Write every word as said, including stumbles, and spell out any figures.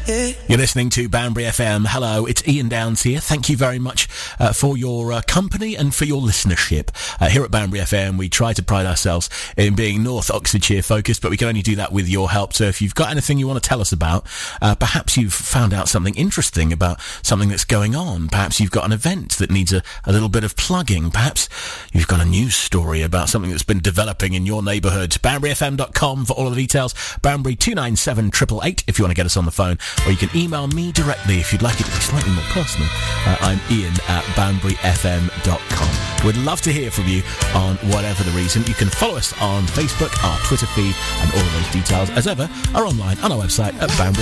You're listening to Banbury F M. Hello, it's Ian Downs here. Thank you very much uh, for your uh, company and for your listenership. Uh, here at Banbury F M, we try to pride ourselves in being North Oxfordshire focused, but we can only do that with your help. So if you've got anything you want to tell us about, uh, perhaps you've found out something interesting about something that's going on. Perhaps you've got an event that needs a, a little bit of plugging. Perhaps you've got a news story about something that's been developing in your neighbourhood. Banbury F M dot com for all of the details. Banbury two nine seven eight eight eight if you want to get us on the phone. Or you can email me directly if you'd like it to be slightly more personal. Uh, I'm Ian at Banbury F M dot com. We'd love to hear from you on whatever the reason. You can follow us on Facebook, our Twitter feed, and all of those details, as ever, are online on our website at Banbury.